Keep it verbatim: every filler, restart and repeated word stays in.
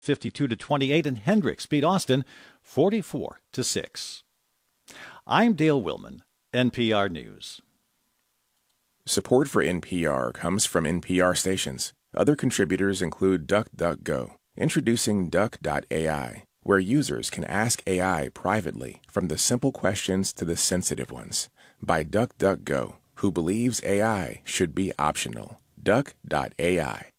fifty-two to twenty-eight, and Hendricks beat Austin forty-four to six. I'm Dale Willman, N P R News. Support for N P R comes from N P R stations. Other contributors include DuckDuckGo, introducing Duck dot A I, where users can ask A I privately, from the simple questions to the sensitive ones, by DuckDuckGo, who believes A I should be optional. Duck dot A I.